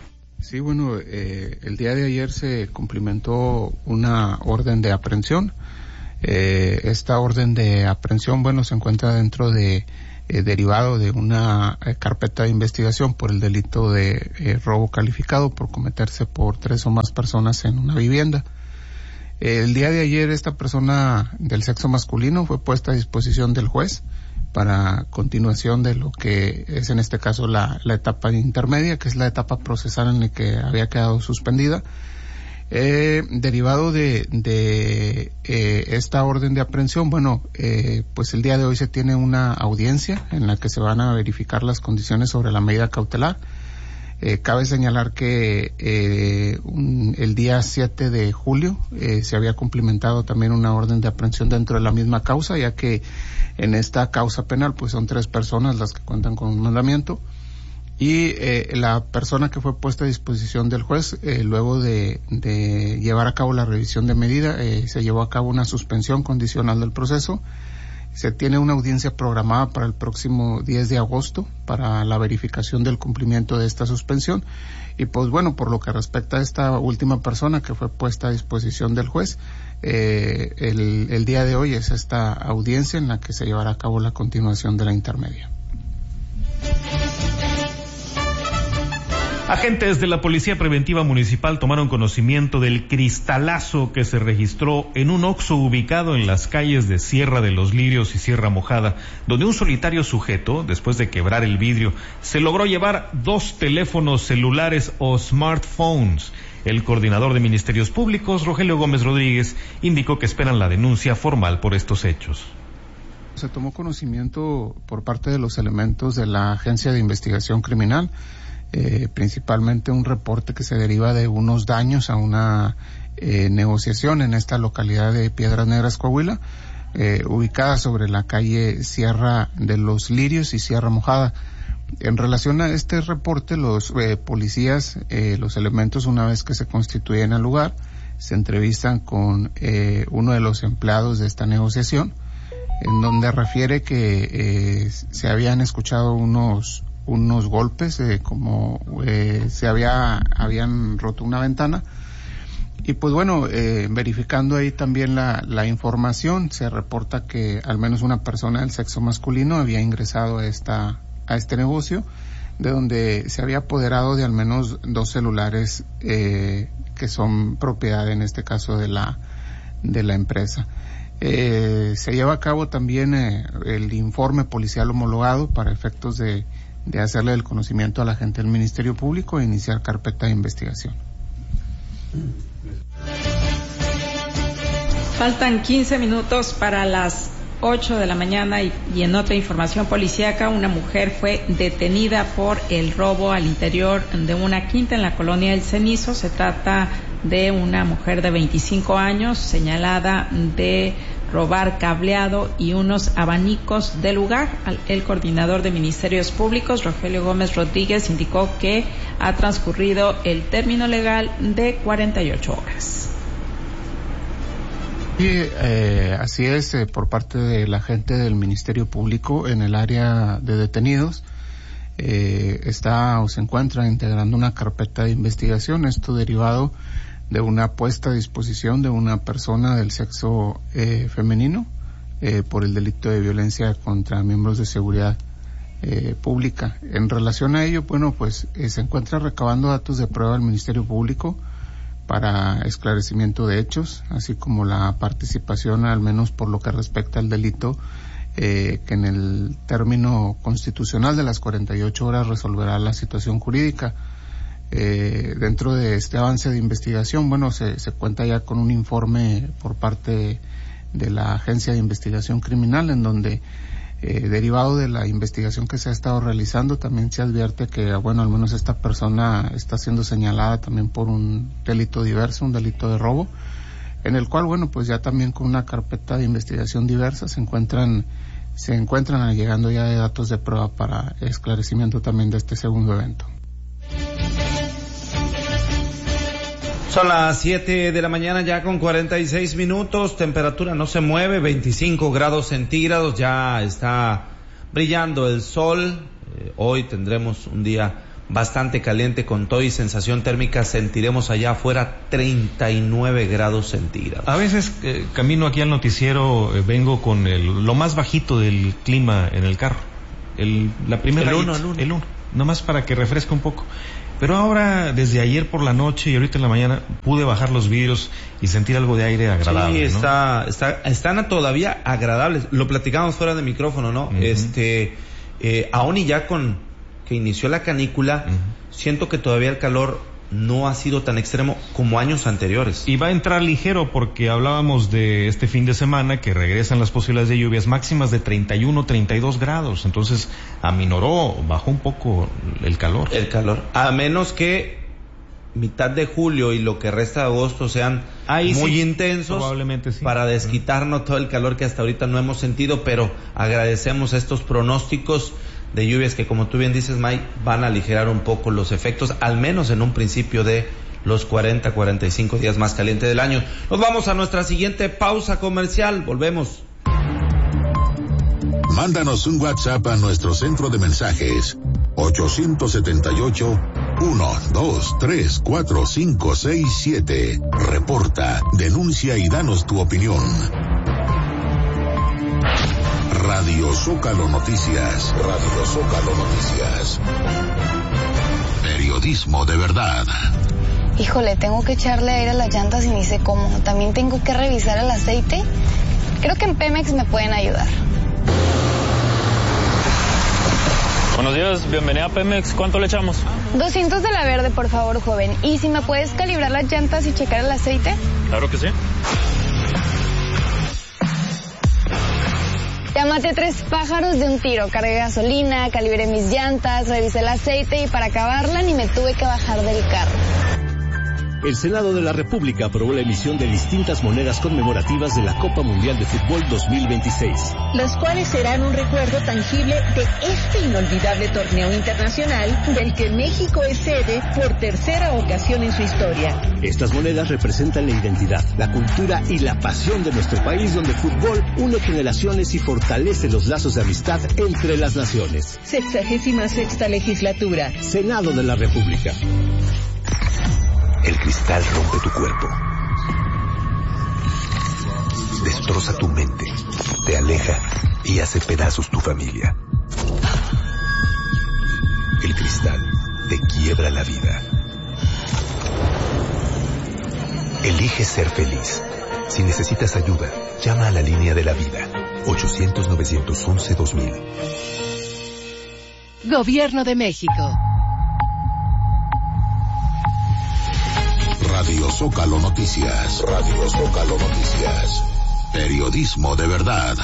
Speaker 16: Sí, bueno, eh, el día de ayer se cumplimentó una orden de aprehensión. Eh, esta orden de aprehensión, bueno, se encuentra dentro de, eh, derivado de una eh, carpeta de investigación por el delito de eh, robo calificado por cometerse por tres o más personas en una vivienda. Eh, el día de ayer esta persona del sexo masculino fue puesta a disposición del juez para continuación de lo que es en este caso la, la etapa intermedia, que es la etapa procesal en la que había quedado suspendida. Eh, derivado de, de eh, esta orden de aprehensión, bueno, eh, pues el día de hoy se tiene una audiencia en la que se van a verificar las condiciones sobre la medida cautelar. Eh, cabe señalar que eh, un, el día siete de julio eh, se había cumplimentado también una orden de aprehensión dentro de la misma causa, ya que en esta causa penal pues son tres personas las que cuentan con un mandamiento y eh, la persona que fue puesta a disposición del juez eh, luego de, de llevar a cabo la revisión de medida eh, se llevó a cabo una suspensión condicional del proceso. Se tiene una audiencia programada para el próximo diez de agosto para la verificación del cumplimiento de esta suspensión. Y pues bueno, por lo que respecta a esta última persona que fue puesta a disposición del juez, eh, el, el día de hoy es esta audiencia en la que se llevará a cabo la continuación de la intermedia.
Speaker 13: Agentes de la Policía Preventiva Municipal tomaron conocimiento del cristalazo que se registró en un Oxxo ubicado en las calles de Sierra de los Lirios y Sierra Mojada, donde un solitario sujeto, después de quebrar el vidrio, se logró llevar dos teléfonos celulares o smartphones. El coordinador de Ministerios Públicos, Rogelio Gómez Rodríguez, indicó que esperan la denuncia formal por estos hechos.
Speaker 16: Se tomó conocimiento por parte de los elementos de la Agencia de Investigación Criminal, Eh, principalmente un reporte que se deriva de unos daños a una eh, negociación en esta localidad de Piedras Negras, Coahuila, eh, ubicada sobre la calle Sierra de los Lirios y Sierra Mojada. En relación a este reporte, los eh, policías, eh, los elementos, una vez que se constituyen al lugar, se entrevistan con eh, uno de los empleados de esta negociación, en donde refiere que eh, se habían escuchado unos unos golpes, eh, como eh, se había habían roto una ventana y pues bueno, eh, verificando ahí también la, la información, se reporta que al menos una persona del sexo masculino había ingresado a esta a este negocio, de donde se había apoderado de al menos dos celulares eh, que son propiedad en este caso de la de la empresa. Eh, se lleva a cabo también eh, el informe policial homologado para efectos de de hacerle el conocimiento a la gente del Ministerio Público e iniciar carpeta de investigación.
Speaker 15: Faltan quince minutos para las ocho de la mañana y, y en otra información policíaca, una mujer fue detenida por el robo al interior de una quinta en la colonia El Cenizo. Se trata de una mujer de veinticinco años señalada de robar cableado y unos abanicos del lugar. El coordinador de Ministerios Públicos, Rogelio Gómez Rodríguez, indicó que ha transcurrido el término legal de cuarenta y ocho horas.
Speaker 16: Sí, eh, así es, eh, por parte de la gente del Ministerio Público en el área de detenidos, eh, está o se encuentra integrando una carpeta de investigación, esto derivado de una puesta a disposición de una persona del sexo eh, femenino eh, por el delito de violencia contra miembros de seguridad eh, pública. En relación a ello, bueno, pues eh, se encuentra recabando datos de prueba del Ministerio Público para esclarecimiento de hechos, así como la participación, al menos por lo que respecta al delito, eh, que en el término constitucional de las cuarenta y ocho horas resolverá la situación jurídica. Eh, dentro de este avance de investigación, bueno, se, se cuenta ya con un informe por parte de la Agencia de Investigación Criminal, en donde, eh, derivado de la investigación que se ha estado realizando, también se advierte que, bueno, al menos esta persona está siendo señalada también por un delito diverso, un delito de robo, en el cual, bueno, pues ya también con una carpeta de investigación diversa se encuentran, se encuentran llegando ya de datos de prueba para esclarecimiento también de este segundo evento.
Speaker 2: Son las siete de la mañana ya con cuarenta y seis minutos, temperatura no se mueve, veinticinco grados centígrados, ya está brillando el sol, eh, hoy tendremos un día bastante caliente con todo y sensación térmica. Sentiremos allá afuera treinta y nueve grados centígrados.
Speaker 13: A veces eh, camino aquí al noticiero, eh, vengo con el, lo más bajito del clima en el carro. El, la primera
Speaker 2: el uno, el uno.
Speaker 13: El uno, nomás para que refresque un poco. Pero ahora, desde ayer por la noche y ahorita en la mañana, pude bajar los vidrios y sentir algo de aire agradable.
Speaker 2: Sí, está,
Speaker 13: ¿no?
Speaker 2: está, están todavía agradables. Lo platicamos fuera de micrófono, ¿no? Uh-huh. Este, eh, aún y ya con que inició la canícula, uh-huh. siento que todavía el calor no ha sido tan extremo como años anteriores.
Speaker 13: Y va a entrar ligero porque hablábamos de este fin de semana que regresan las posibilidades de lluvias máximas de treinta y uno, treinta y dos grados. Entonces, aminoró, bajó un poco el calor.
Speaker 2: El calor. A menos que mitad de julio y lo que resta de agosto sean Ahí muy sí, intensos,
Speaker 13: probablemente sí,
Speaker 2: para desquitarnos todo el calor que hasta ahorita no hemos sentido, pero agradecemos estos pronósticos de lluvias que, como tú bien dices, Mike, van a aligerar un poco los efectos, al menos en un principio, de los cuarenta, cuarenta y cinco días más calientes del año. Nos vamos a nuestra siguiente pausa comercial. Volvemos.
Speaker 5: Mándanos un WhatsApp a nuestro centro de mensajes ocho siete ocho, uno, dos, tres, cuatro, cinco, seis, siete. Reporta, denuncia y danos tu opinión. Radio Zócalo Noticias. Radio Zócalo Noticias. Periodismo de verdad.
Speaker 17: Híjole, tengo que echarle aire a las llantas y ni sé cómo. También tengo que revisar el aceite. Creo que en Pemex me pueden ayudar.
Speaker 18: Buenos días, bienvenida a Pemex. ¿Cuánto le echamos?
Speaker 17: doscientos de la verde, por favor, joven. ¿Y si me puedes calibrar las llantas y checar el aceite?
Speaker 18: Claro que sí.
Speaker 17: Ya maté tres pájaros de un tiro. Cargué gasolina, calibré mis llantas, revisé el aceite y para acabarla ni me tuve que bajar del carro.
Speaker 11: El Senado de la República aprobó la emisión de distintas monedas conmemorativas de la Copa Mundial de Fútbol dos mil veintiséis.
Speaker 10: Las cuales serán un recuerdo tangible de este inolvidable torneo internacional del que México es sede por tercera ocasión en su historia.
Speaker 11: Estas monedas representan la identidad, la cultura y la pasión de nuestro país, donde el fútbol une generaciones y fortalece los lazos de amistad entre las naciones.
Speaker 10: Sexagésima sexta legislatura.
Speaker 11: Senado de la República.
Speaker 19: El cristal rompe tu cuerpo, destroza tu mente, te aleja y hace pedazos tu familia. El cristal te quiebra la vida. Elige ser feliz. Si necesitas ayuda, llama a la línea de la vida. ochocientos, novecientos once, dos mil.
Speaker 6: Gobierno de México.
Speaker 5: Radio Zócalo Noticias. Radio Zócalo Noticias. Periodismo de verdad.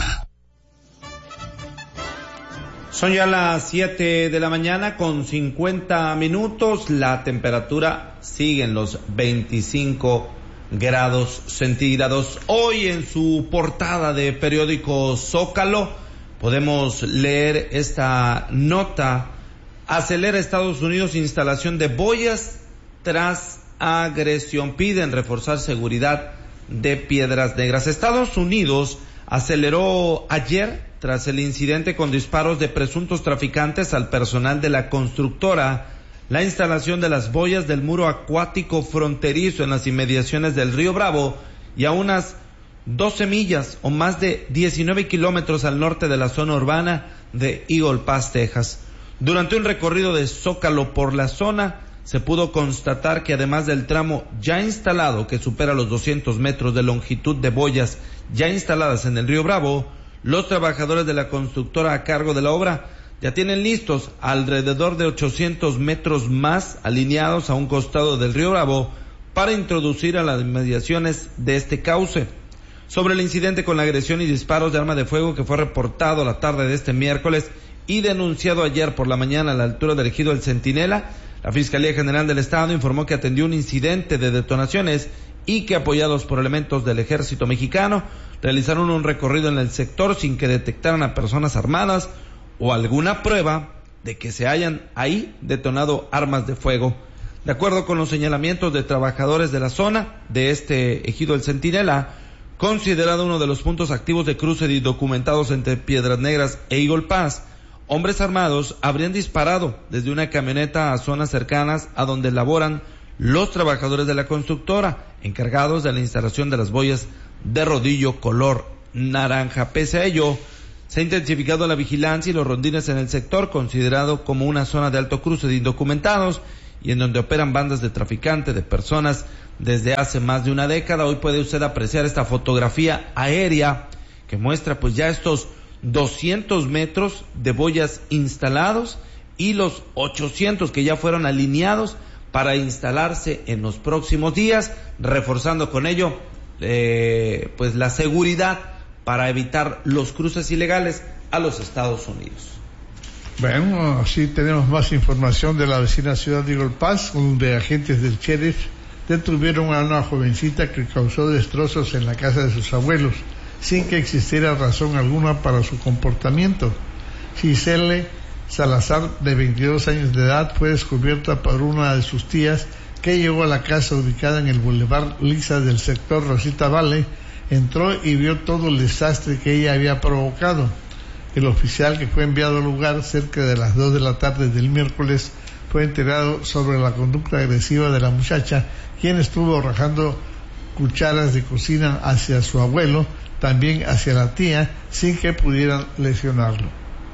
Speaker 2: Son ya las siete de la mañana con cincuenta minutos. La temperatura sigue en los veinticinco grados centígrados. Hoy en su portada de periódico Zócalo podemos leer esta nota. Acelera Estados Unidos instalación de boyas tras agresión. Piden reforzar seguridad de Piedras Negras. Estados Unidos aceleró ayer tras el incidente con disparos de presuntos traficantes al personal de la constructora la instalación de las boyas del muro acuático fronterizo en las inmediaciones del Río Bravo y a unas doce millas o más de diecinueve kilómetros al norte de la zona urbana de Eagle Pass, Texas. Durante un recorrido de Zócalo por la zona, se pudo constatar que además del tramo ya instalado, que supera los doscientos metros de longitud de boyas ya instaladas en el Río Bravo, los trabajadores de la constructora a cargo de la obra ya tienen listos alrededor de ochocientos metros más alineados a un costado del Río Bravo para introducir a las inmediaciones de este cauce. Sobre el incidente con la agresión y disparos de arma de fuego que fue reportado la tarde de este miércoles y denunciado ayer por la mañana a la altura del ejido El Centinela, la Fiscalía General del Estado informó que atendió un incidente de detonaciones y que, apoyados por elementos del Ejército Mexicano, realizaron un recorrido en el sector sin que detectaran a personas armadas o alguna prueba de que se hayan ahí detonado armas de fuego. De acuerdo con los señalamientos de trabajadores de la zona de este ejido El Centinela, considerado uno de los puntos activos de cruce y documentados entre Piedras Negras e Eagle Pass, hombres armados habrían disparado desde una camioneta a zonas cercanas a donde laboran los trabajadores de la constructora, encargados de la instalación de las boyas de rodillo color naranja. Pese a ello, se ha intensificado la vigilancia y los rondines en el sector, considerado como una zona de alto cruce de indocumentados y en donde operan bandas de traficantes de personas desde hace más de una década. Hoy puede usted apreciar esta fotografía aérea que muestra pues ya estos doscientos metros de boyas instalados y los ochocientos que ya fueron alineados para instalarse en los próximos días, reforzando con ello eh, pues la seguridad para evitar los cruces ilegales a los Estados Unidos.
Speaker 14: Bueno, así tenemos más información de la vecina ciudad de Eagle Pass, donde agentes del sheriff detuvieron a una jovencita que causó destrozos en la casa de sus abuelos, sin que existiera razón alguna para su comportamiento. Giselle Salazar, de veintidós años de edad, fue descubierta por una de sus tías que llegó a la casa ubicada en el Boulevard Lisa del sector Rosita Valley, entró y vio todo el desastre que ella había provocado. El oficial que fue enviado al lugar cerca de las dos de la tarde del miércoles fue enterado sobre la conducta agresiva de la muchacha, quien estuvo arrojando cucharas de cocina hacia su abuelo, también hacia la tía, sin que pudieran lesionarlo.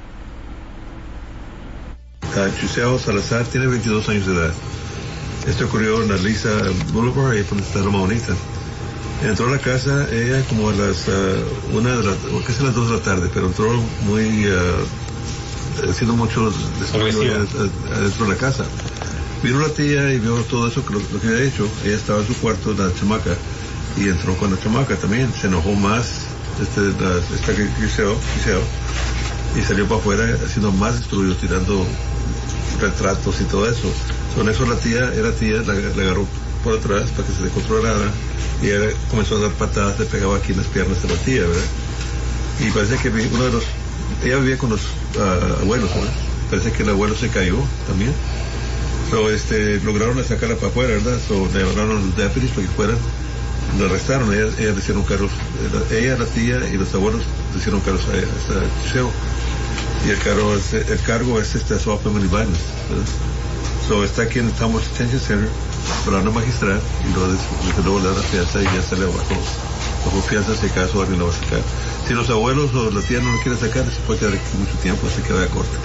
Speaker 20: Giselle Salazar tiene veintidós años de edad. Esto ocurrió en la Lisa Boulevard, ahí donde está Roma Bonita. Entró a la casa ella como a las uh, una de la, casi a las dos de la tarde, pero entró muy uh, haciendo mucho desarrollo adentro de la casa. Vino la tía y vio todo eso, lo, lo que había hecho. Ella estaba en su cuarto, la chamaca, y entró con la chamaca también. Se enojó más este, la, esta Giselle, Giselle, y salió para afuera haciendo más destruido, tirando retratos y todo eso. Con eso la tía, era tía, la, la agarró por atrás para que se descontrolara y ella comenzó a dar patadas, le pegaba aquí en las piernas de la tía, ¿verdad? Y parece que uno de los, ella vivía con los uh, abuelos, ¿verdad? Parece que el abuelo se cayó también. So, este, lograron sacarla para afuera, ¿verdad? So, le hablaron a los deputies para que fueran, la arrestaron, ella, ella le hicieron cargos, ella, la tía y los abuelos le hicieron cargos a ella, a Giselle. Y el cargo es, el cargo es este Assault Family Violence, ¿verdad? So, está aquí en el Thomas Detention Center, hablando magistral, y luego, desde luego le da la fianza y ya sale bajo, bajo fianza si acaso alguien lo va a sacar. Si los abuelos o la tía no lo quieren sacar, se puede quedar aquí mucho tiempo, así que vaya corto.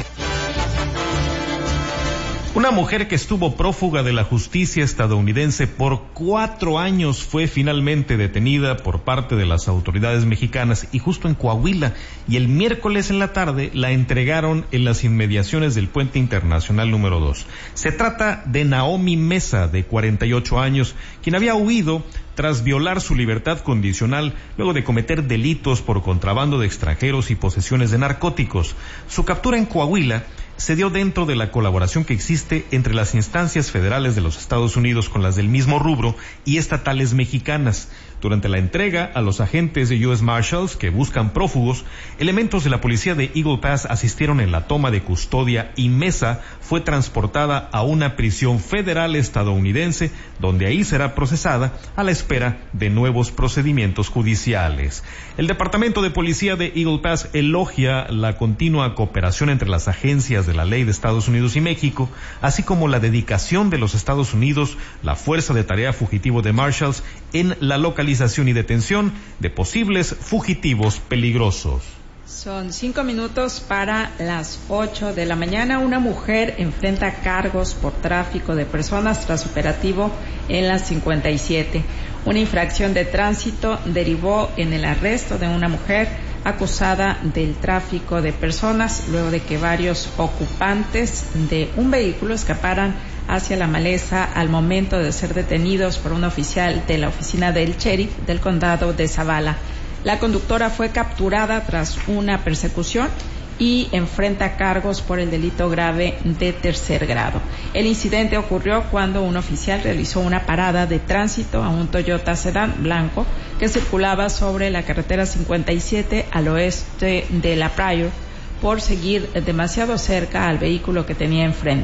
Speaker 13: Una mujer que estuvo prófuga de la justicia estadounidense por cuatro años fue finalmente detenida por parte de las autoridades mexicanas y justo en Coahuila, y el miércoles en la tarde la entregaron en las inmediaciones del Puente Internacional número dos. Se trata de Naomi Mesa, de cuarenta y ocho años, quien había huido tras violar su libertad condicional luego de cometer delitos por contrabando de extranjeros y posesiones de narcóticos. Su captura en Coahuila se dio dentro de la colaboración que existe entre las instancias federales de los Estados Unidos con las del mismo rubro y estatales mexicanas. Durante la entrega a los agentes de U S Marshals que buscan prófugos, elementos de la policía de Eagle Pass asistieron en la toma de custodia y Mesa fue transportada a una prisión federal estadounidense, donde ahí será procesada a la espera de nuevos procedimientos judiciales. El Departamento de Policía de Eagle Pass elogia la continua cooperación entre las agencias de la ley de Estados Unidos y México, así como la dedicación de los Estados Unidos, la Fuerza de Tarea Fugitivo de Marshals, en la localización y detención de posibles fugitivos peligrosos.
Speaker 15: Son cinco minutos para las ocho de la mañana. Una mujer enfrenta cargos por tráfico de personas tras operativo en la cincuenta y siete. Una infracción de tránsito derivó en el arresto de una mujer acusada del tráfico de personas luego de que varios ocupantes de un vehículo escaparan hacia la maleza al momento de ser detenidos por un oficial de la oficina del sheriff del condado de Zavala. La conductora fue capturada tras una persecución y enfrenta cargos por el delito grave de tercer grado. El incidente ocurrió cuando un oficial realizó una parada de tránsito a un Toyota sedán blanco que circulaba sobre la carretera cincuenta y siete al oeste de La Pryor por seguir demasiado cerca al vehículo que tenía enfrente.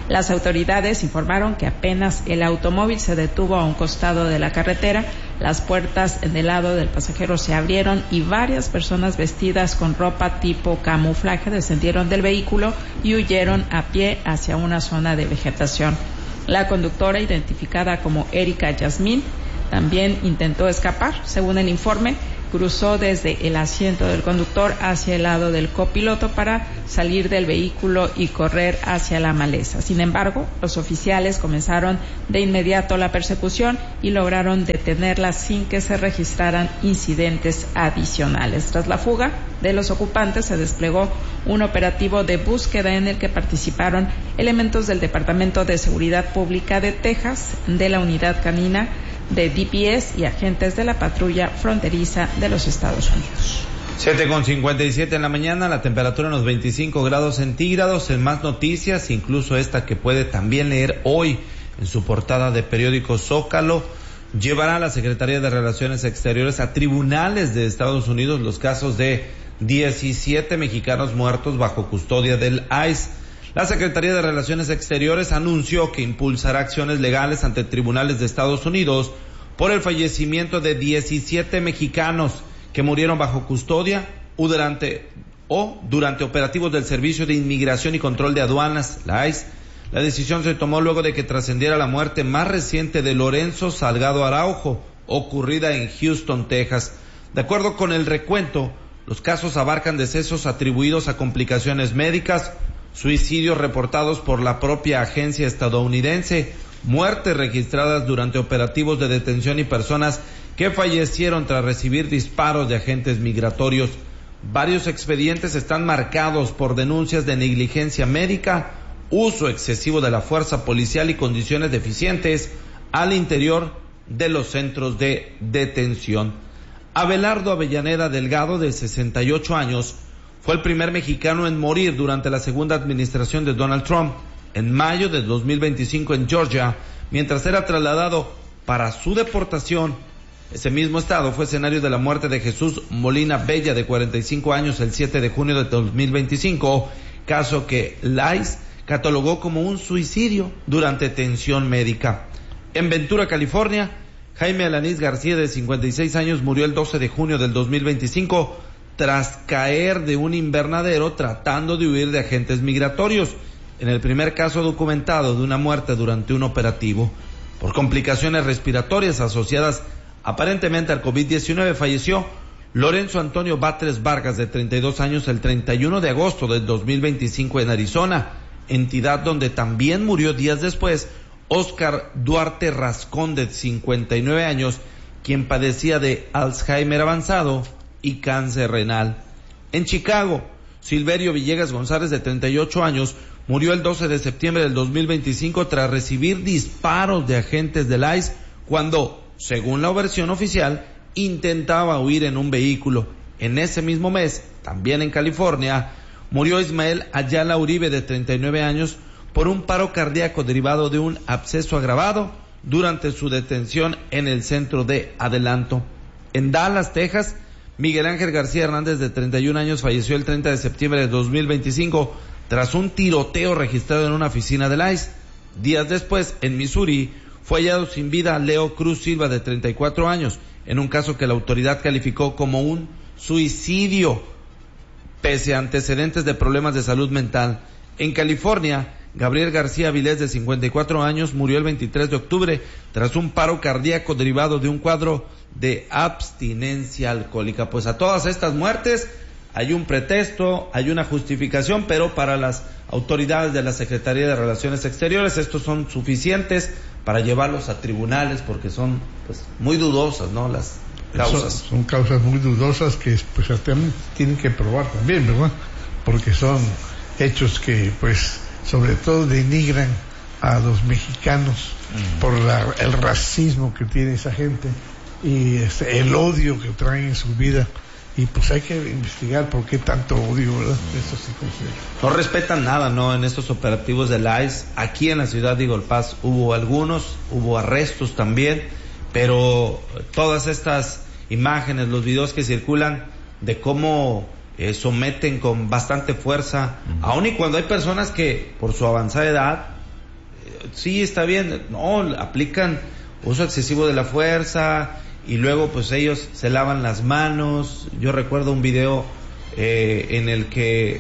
Speaker 15: Las autoridades informaron que apenas el automóvil se detuvo a un costado de la carretera, las puertas del lado del pasajero se abrieron y varias personas vestidas con ropa tipo camuflaje descendieron del vehículo y huyeron a pie hacia una zona de vegetación. La conductora, identificada como Erika Yasmín, también intentó escapar. Según el informe, cruzó desde el asiento del conductor hacia el lado del copiloto para salir del vehículo y correr hacia la maleza. Sin embargo, los oficiales comenzaron de inmediato la persecución y lograron detenerla sin que se registraran incidentes adicionales. Tras la fuga de los ocupantes, se desplegó un operativo de búsqueda en el que participaron elementos del Departamento de Seguridad Pública de Texas, de la Unidad Canina de D P S y agentes de la patrulla fronteriza de los Estados Unidos.
Speaker 2: siete con cincuenta y siete en la mañana, la temperatura en los veinticinco grados centígrados. En más noticias, incluso esta que puede también leer hoy en su portada de periódico Zócalo, llevará a la Secretaría de Relaciones Exteriores a tribunales de Estados Unidos los casos de diecisiete mexicanos muertos bajo custodia del I C E. La Secretaría de Relaciones Exteriores anunció que impulsará acciones legales ante tribunales de Estados Unidos por el fallecimiento de diecisiete mexicanos que murieron bajo custodia o durante, o durante operativos del Servicio de Inmigración y Control de Aduanas, la I C E. La decisión se tomó luego de que trascendiera la muerte más reciente de Lorenzo Salgado Araujo, ocurrida en Houston, Texas. De acuerdo con el recuento, los casos abarcan decesos atribuidos a complicaciones médicas, suicidios reportados por la propia agencia estadounidense, muertes registradas durante operativos de detención y personas que fallecieron tras recibir disparos de agentes migratorios. Varios expedientes están marcados por denuncias de negligencia médica, uso excesivo de la fuerza policial y condiciones deficientes al interior de los centros de detención. Abelardo Avellaneda Delgado, de sesenta y ocho años, fue el primer mexicano en morir durante la segunda administración de Donald Trump, en mayo de dos mil veinticinco en Georgia, mientras era trasladado para su deportación. Ese mismo estado fue escenario de la muerte de Jesús Molina Bella, de cuarenta y cinco años, el siete de junio de dos mil veinticinco, caso que la I C E catalogó como un suicidio durante atención médica. En Ventura, California, Jaime Alanís García, de cincuenta y seis años, murió el doce de junio del dos mil veinticinco tras caer de un invernadero tratando de huir de agentes migratorios, en el primer caso documentado de una muerte durante un operativo. Por complicaciones respiratorias asociadas aparentemente al COVID diecinueve, falleció Lorenzo Antonio Batres Vargas, de treinta y dos años, el treinta y uno de agosto del dos mil veinticinco en Arizona, entidad donde también murió días después Oscar Duarte Rascón, de cincuenta y nueve años, quien padecía de Alzheimer avanzado y cáncer renal. En Chicago, Silverio Villegas González, de treinta y ocho años, murió el doce de septiembre del dos mil veinticinco tras recibir disparos de agentes del I C E cuando, según la versión oficial, intentaba huir en un vehículo. En ese mismo mes, también en California, murió Ismael Ayala Uribe, de treinta y nueve años, por un paro cardíaco derivado de un absceso agravado durante su detención en el centro de Adelanto. En Dallas, Texas, Miguel Ángel García Hernández, de treinta y un años, falleció el treinta de septiembre de dos mil veinticinco tras un tiroteo registrado en una oficina del I C E. Días después, en Missouri, fue hallado sin vida Leo Cruz Silva, de treinta y cuatro años, en un caso que la autoridad calificó como un suicidio, pese a antecedentes de problemas de salud mental. En California, Gabriel García Vilés, de cincuenta y cuatro años, murió el veintitrés de octubre tras un paro cardíaco derivado de un cuadro de abstinencia alcohólica. Pues a todas estas muertes hay un pretexto, hay una justificación, pero para las autoridades de la Secretaría de Relaciones Exteriores estos son suficientes para llevarlos a tribunales, porque son pues muy dudosas, ¿no?, las causas.
Speaker 14: Son, son causas muy dudosas que pues tienen que probar también, ¿verdad? Porque son hechos que pues sobre todo denigran a los mexicanos mm. por la, el racismo que tiene esa gente y este, el odio que traen en su vida, y pues hay que investigar por qué tanto odio, ¿verdad? Eso sí considero.
Speaker 2: No respetan nada, ¿no? En estos operativos del I C E, aquí en la ciudad de Eagle Pass hubo algunos, hubo arrestos también, pero todas estas imágenes, los videos que circulan de cómo eh, someten con bastante fuerza, uh-huh. aun y cuando hay personas que por su avanzada edad sí, está bien, no, aplican uso excesivo de la fuerza y luego pues ellos se lavan las manos. Yo recuerdo un video eh, en el que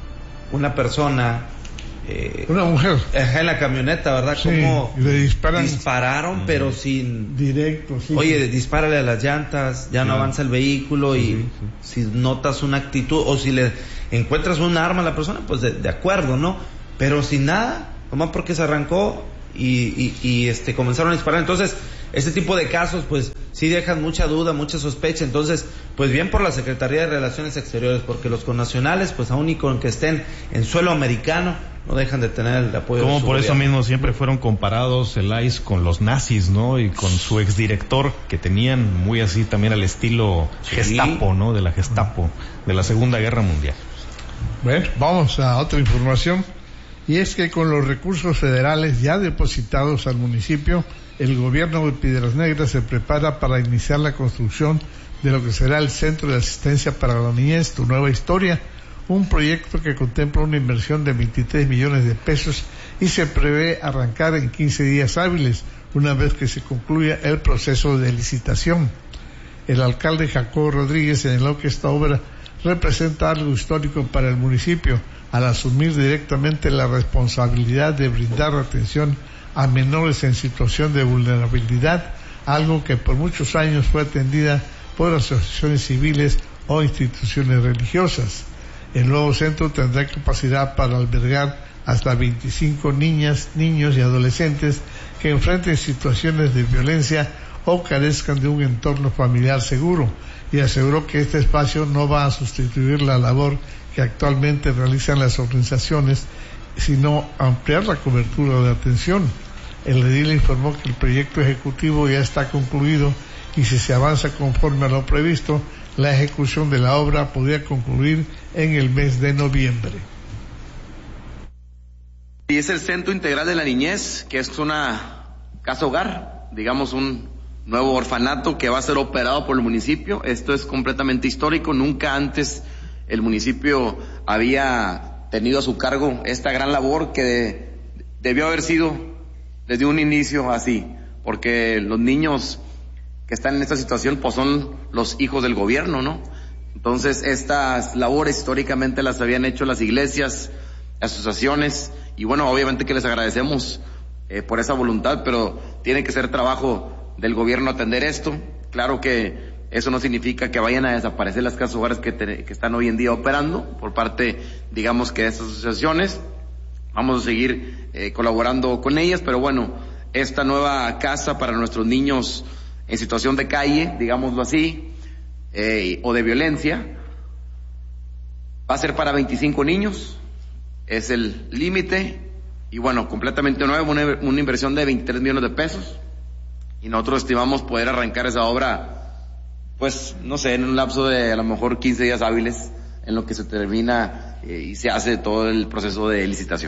Speaker 2: una persona eh,
Speaker 14: una mujer
Speaker 2: en la camioneta, ¿verdad?
Speaker 14: Sí,
Speaker 2: como
Speaker 14: le disparan,
Speaker 2: dispararon uh-huh. pero sin
Speaker 14: directo, sí,
Speaker 2: oye,
Speaker 14: sí.
Speaker 2: dispárale a las llantas, ya sí. no avanza el vehículo sí, y sí, sí. si notas una actitud o si le encuentras un arma a la persona, pues de, de acuerdo, ¿no? Pero sin nada, nomás porque se arrancó y, y, y este comenzaron a disparar. Entonces, este tipo de casos, pues, sí dejan mucha duda, mucha sospecha. Entonces, pues bien por la Secretaría de Relaciones Exteriores, porque los connacionales, pues aún y con que estén en suelo americano, no dejan de tener el apoyo.
Speaker 13: Como
Speaker 2: de su
Speaker 13: por
Speaker 2: gobierno.
Speaker 13: Eso mismo siempre fueron comparados el I C E con los nazis, ¿no? Y con su exdirector, que tenían muy así también al estilo sí. Gestapo, ¿no? De la Gestapo, de la Segunda Guerra Mundial.
Speaker 14: Bueno, vamos a otra información. Y es que con los recursos federales ya depositados al municipio, el gobierno de Piedras Negras se prepara para iniciar la construcción de lo que será el Centro de Asistencia para la Niñez, Tu Nueva Historia, un proyecto que contempla una inversión de veintitrés millones de pesos y se prevé arrancar en quince días hábiles, una vez que se concluya el proceso de licitación. El alcalde Jacobo Rodríguez señaló que esta obra representa algo histórico para el municipio, al asumir directamente la responsabilidad de brindar atención a menores en situación de vulnerabilidad, algo que por muchos años fue atendida por asociaciones civiles o instituciones religiosas. El nuevo centro tendrá capacidad para albergar hasta veinticinco niñas, niños y adolescentes que enfrenten situaciones de violencia o carezcan de un entorno familiar seguro, y aseguró que este espacio no va a sustituir la labor que actualmente realizan las organizaciones, sino ampliar la cobertura de atención. El edil informó que el proyecto ejecutivo ya está concluido y si se avanza conforme a lo previsto, la ejecución de la obra podría concluir en el mes de noviembre.
Speaker 21: Y es el Centro Integral de la Niñez, que es una casa hogar, digamos un nuevo orfanato que va a ser operado por el municipio. Esto es completamente histórico, nunca antes el municipio había tenido a su cargo esta gran labor que de, debió haber sido desde un inicio así, porque los niños que están en esta situación pues son los hijos del gobierno, ¿no? Entonces estas labores históricamente las habían hecho las iglesias, asociaciones, y bueno, obviamente que les agradecemos eh, por esa voluntad, pero tiene que ser trabajo del gobierno atender esto. Claro que eso no significa que vayan a desaparecer las casas hogares que, te, que están hoy en día operando por parte, digamos, que de estas asociaciones. Vamos a seguir eh, colaborando con ellas, pero bueno, esta nueva casa para nuestros niños en situación de calle, digámoslo así, eh, o de violencia, va a ser para veinticinco niños, es el límite, y bueno, completamente nuevo, una, una inversión de veintitrés millones de pesos, y nosotros estimamos poder arrancar esa obra, pues, no sé, en un lapso de a lo mejor quince días hábiles, en lo que se termina eh, y se hace todo el proceso de licitación.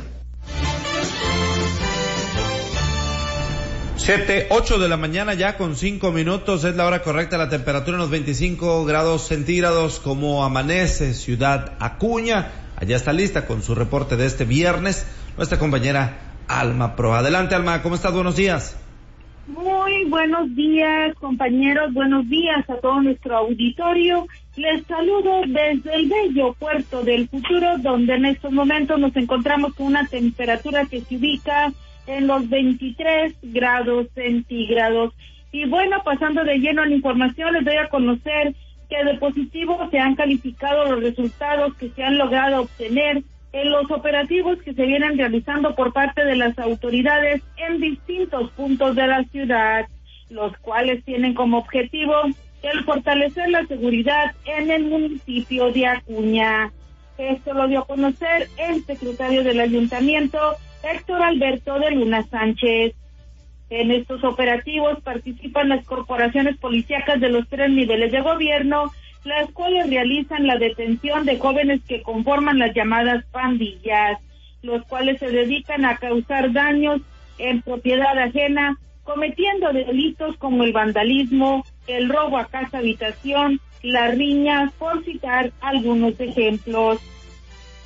Speaker 2: Siete, ocho de la mañana ya con cinco minutos, es la hora correcta, la temperatura en los veinticinco grados centígrados, como amanece Ciudad Acuña. Allá está lista con su reporte de este viernes nuestra compañera Alma Pro. Adelante, Alma, ¿cómo estás? Buenos días.
Speaker 22: Muy buenos días, compañeros, buenos días a todo nuestro auditorio. Les saludo desde el bello puerto del Futuro, donde en estos momentos nos encontramos con una temperatura que se ubica en los veintitrés grados centígrados. Y bueno, pasando de lleno a la información, les doy a conocer que de positivo se han calificado los resultados que se han logrado obtener en los operativos que se vienen realizando por parte de las autoridades en distintos puntos de la ciudad, los cuales tienen como objetivo el fortalecer la seguridad en el municipio de Acuña. Esto lo dio a conocer el secretario del ayuntamiento, Héctor Alberto de Luna Sánchez. En estos operativos participan las corporaciones policíacas de los tres niveles de gobierno, las cuales realizan la detención de jóvenes que conforman las llamadas pandillas, los cuales se dedican a causar daños en propiedad ajena, cometiendo delitos como el vandalismo, el robo a casa habitación, la riña, por citar algunos ejemplos.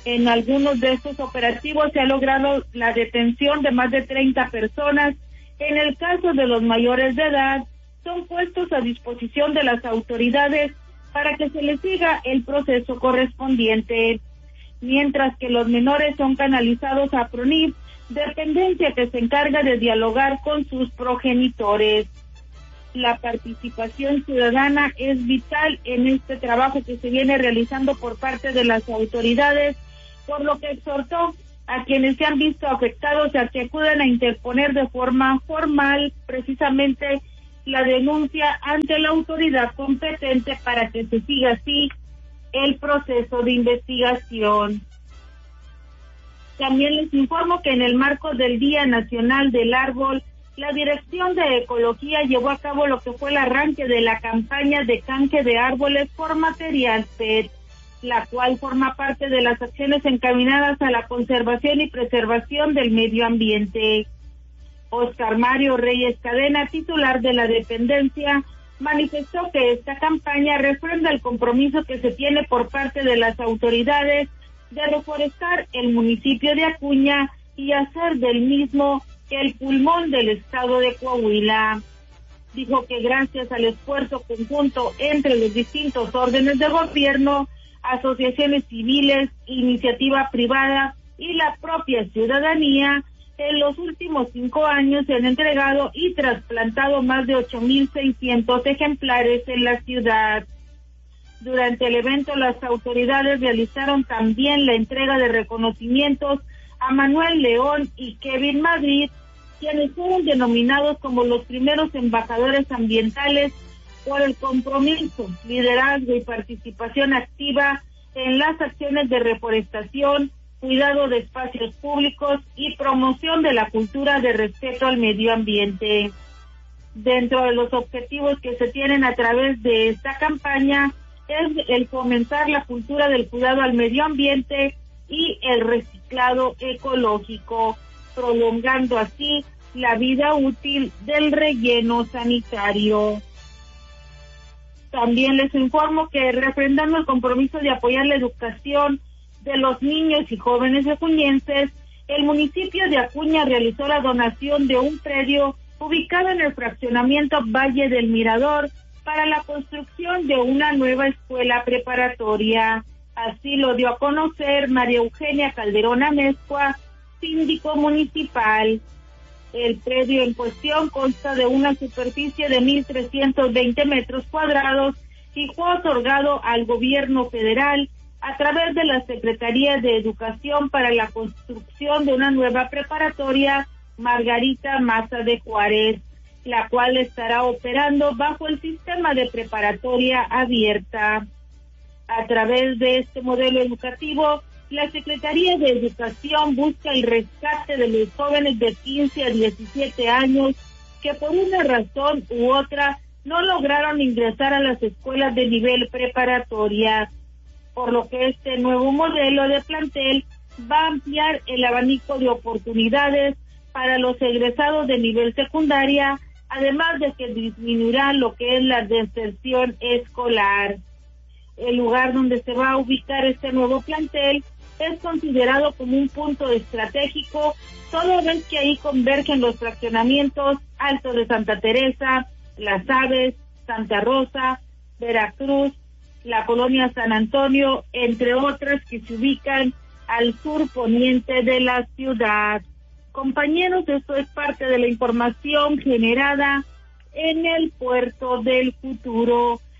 Speaker 22: En algunos de estos operativos se ha logrado la detención de más de treinta personas. En el caso de los mayores de edad, son puestos a disposición de las autoridades para que se les siga el proceso correspondiente, mientras que los menores son canalizados a PRONIF, dependencia que se encarga de dialogar con sus progenitores. La participación ciudadana es vital en este trabajo que se viene realizando por parte de las autoridades, por lo que exhortó a quienes se han visto afectados a que acudan a interponer de forma formal precisamente la denuncia ante la autoridad competente para que se siga así el proceso de investigación. También les informo que en el marco del Día Nacional del Árbol, la Dirección de Ecología llevó a cabo lo que fue el arranque de la campaña de canje de árboles por material P E T, la cual forma parte de las acciones encaminadas a la conservación y preservación del medio ambiente. Oscar Mario Reyes Cadena, titular de la dependencia, manifestó que esta campaña refrenda el compromiso que se tiene por parte de las autoridades de reforestar el municipio de Acuña y hacer del mismo el pulmón del estado de Coahuila. Dijo que gracias al esfuerzo conjunto entre los distintos órdenes de gobierno, asociaciones civiles, iniciativa privada y la propia ciudadanía, en los últimos cinco años se han entregado y trasplantado más de ocho mil seiscientos ejemplares en la ciudad. Durante el evento, las autoridades realizaron también la entrega de reconocimientos a Manuel León y Kevin Madrid, quienes fueron denominados como los primeros embajadores ambientales por el compromiso, liderazgo y participación activa en las acciones de reforestación, cuidado de espacios públicos y promoción de la cultura de respeto al medio ambiente. Dentro de los objetivos que se tienen a través de esta campaña es el fomentar la cultura del cuidado al medio ambiente y el reciclado ecológico, prolongando así la vida útil del relleno sanitario. También les informo que, refrendando el compromiso de apoyar la educación de los niños y jóvenes acuñenses, el municipio de Acuña realizó la donación de un predio ubicado en el fraccionamiento Valle del Mirador para la construcción de una nueva escuela preparatoria. Así lo dio a conocer María Eugenia Calderón Amezcua, síndico municipal. El predio en cuestión consta de una superficie de mil trescientos veinte metros cuadrados y fue otorgado al gobierno federal a través de la Secretaría de Educación para la construcción de una nueva preparatoria Margarita Maza de Juárez, la cual estará operando bajo el sistema de preparatoria abierta. A través de este modelo educativo, la Secretaría de Educación busca el rescate de los jóvenes de quince a diecisiete años que por una razón u otra no lograron ingresar a las escuelas de nivel preparatoria, por lo que este nuevo modelo de plantel va a ampliar el abanico de oportunidades para los egresados de nivel secundaria, además de que disminuirá lo que es la deserción escolar. El lugar donde se va a ubicar este nuevo plantel es considerado como un punto estratégico, toda vez que ahí convergen los fraccionamientos Alto de Santa Teresa, Las Aves, Santa Rosa, Veracruz, la colonia San Antonio, entre otras que se ubican al sur poniente de la ciudad. Compañeros, esto es parte de la información generada en el Puerto del Futuro.